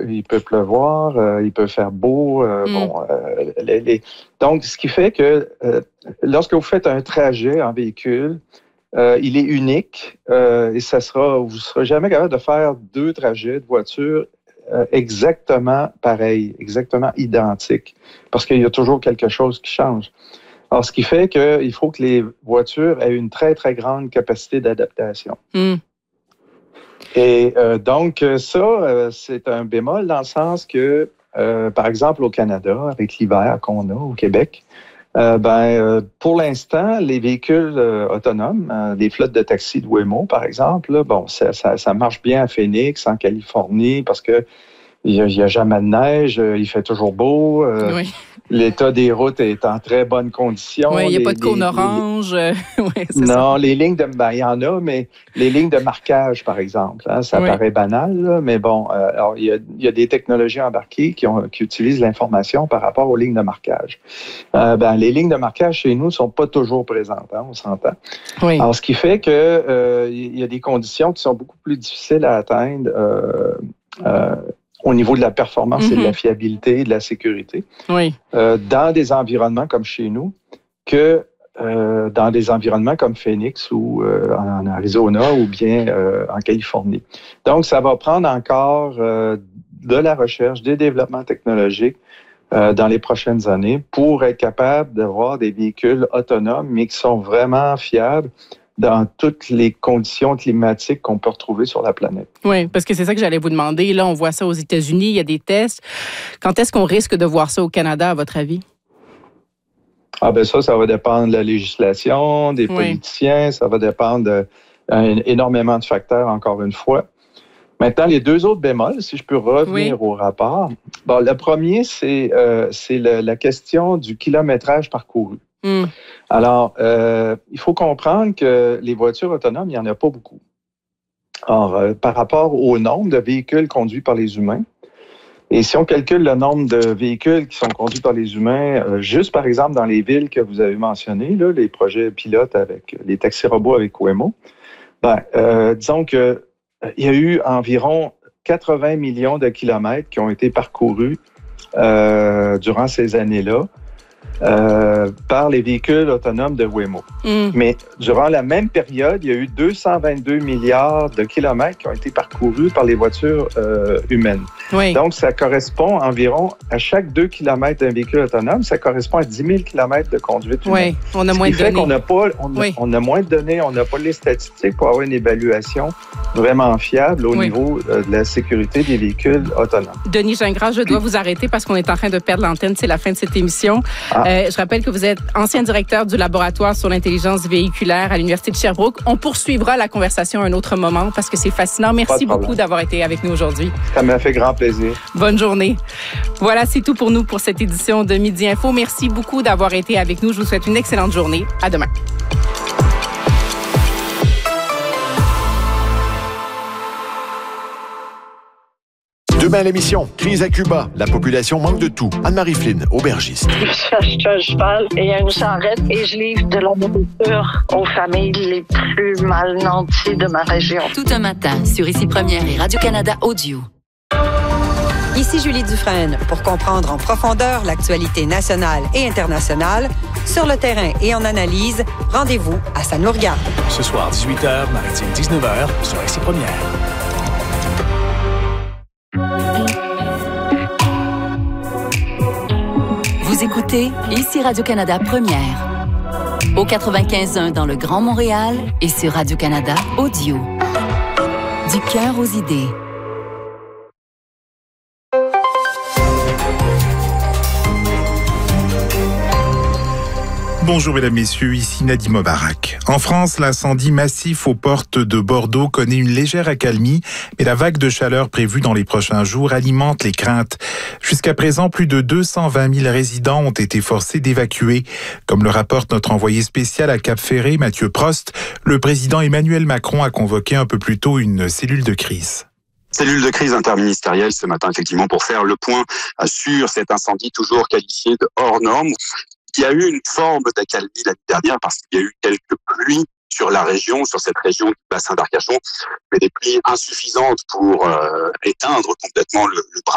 il peut pleuvoir, il peut faire beau. Donc, ce qui fait que lorsque vous faites un trajet en véhicule, il est unique et vous ne serez jamais capable de faire 2 trajets de voiture exactement pareils, exactement identiques, parce qu'il y a toujours quelque chose qui change. Alors, ce qui fait qu'il faut que les voitures aient une très, très grande capacité d'adaptation. Et donc, ça, c'est un bémol dans le sens que, par exemple, au Canada, avec l'hiver qu'on a au Québec, pour l'instant, les véhicules autonomes, les flottes de taxis de Waymo, par exemple, là, ça marche bien à Phoenix, en Californie, parce que il y a jamais de neige, il fait toujours beau. Oui. L'état des routes est en très bonne condition. Oui, il n'y a pas de cône orange. Oui, c'est non, ça. les lignes il y en a, mais les lignes de marquage, par exemple, hein, ça paraît banal, là, mais bon, alors il y a des technologies embarquées qui utilisent l'information par rapport aux lignes de marquage. Les lignes de marquage chez nous ne sont pas toujours présentes, hein, on s'entend. Oui. Alors, ce qui fait que il y a des conditions qui sont beaucoup plus difficiles à atteindre au niveau de la performance et de la fiabilité et de la sécurité dans des environnements comme chez nous que dans des environnements comme Phoenix ou en Arizona ou bien en Californie. Donc, ça va prendre encore de la recherche, des développements technologiques dans les prochaines années pour être capable d'avoir des véhicules autonomes, mais qui sont vraiment fiables dans toutes les conditions climatiques qu'on peut retrouver sur la planète. Oui, parce que c'est ça que j'allais vous demander. Là, on voit ça aux États-Unis, il y a des tests. Quand est-ce qu'on risque de voir ça au Canada, à votre avis? Ça va dépendre de la législation, des politiciens, ça va dépendre énormément de facteurs, encore une fois. Maintenant, les 2 autres bémols, si je peux revenir au rapport. Le premier, c'est la question du kilométrage parcouru. Alors, il faut comprendre que les voitures autonomes, il n'y en a pas beaucoup. Or, par rapport au nombre de véhicules conduits par les humains, et si on calcule le nombre de véhicules qui sont conduits par les humains, juste par exemple dans les villes que vous avez mentionnées, là, les projets pilotes avec les taxis robots avec Waymo, disons que il y a eu environ 80 millions de kilomètres qui ont été parcourus durant ces années-là par les véhicules autonomes de Waymo. Mais durant la même période, il y a eu 222 milliards de kilomètres qui ont été parcourus par les voitures humaines. Oui. Donc, ça correspond environ à chaque 2 kilomètres d'un véhicule autonome, ça correspond à 10 000 kilomètres de conduite humaine. Oui, on a moins de données. On a moins de données, on n'a pas les statistiques pour avoir une évaluation vraiment fiable au niveau de la sécurité des véhicules autonomes. Denis Gingras, je dois vous arrêter parce qu'on est en train de perdre l'antenne. C'est la fin de cette émission. Je rappelle que vous êtes ancien directeur du laboratoire sur l'intelligence véhiculaire à l'Université de Sherbrooke. On poursuivra la conversation à un autre moment parce que c'est fascinant. Merci beaucoup d'avoir été avec nous aujourd'hui. Ça m'a fait grand plaisir. Bonne journée. Voilà, c'est tout pour nous pour cette édition de Midi Info. Merci beaucoup d'avoir été avec nous. Je vous souhaite une excellente journée. À demain. Demain à l'émission, crise à Cuba. La population manque de tout. Anne-Marie Flynn, aubergiste. Je cherche un cheval et une charrette et je livre de la nourriture aux familles les plus mal nanties de ma région. Tout un matin sur Ici Première et Radio-Canada Audio. Ici Julie Dufresne pour comprendre en profondeur l'actualité nationale et internationale. Sur le terrain et en analyse, rendez-vous à Ça nous regarde. Ce soir, 18h, maritime 19h, sur Ici Première. Vous écoutez Ici Radio-Canada Première. Au 95.1 dans le Grand Montréal et sur Radio-Canada Audio. Du cœur aux idées. Bonjour mesdames, messieurs, ici Nadim Obarak. En France, l'incendie massif aux portes de Bordeaux connaît une légère accalmie, mais la vague de chaleur prévue dans les prochains jours alimente les craintes. Jusqu'à présent, plus de 220 000 résidents ont été forcés d'évacuer. Comme le rapporte notre envoyé spécial à Cap-Ferré, Mathieu Prost, le président Emmanuel Macron a convoqué un peu plus tôt une cellule de crise. Cellule de crise interministérielle ce matin, effectivement, pour faire le point sur cet incendie toujours qualifié de hors norme. Il y a eu une forme d'accalmie l'année dernière parce qu'il y a eu quelques pluies sur la région, sur cette région du bassin d'Arcachon, mais des pluies insuffisantes pour éteindre complètement le bras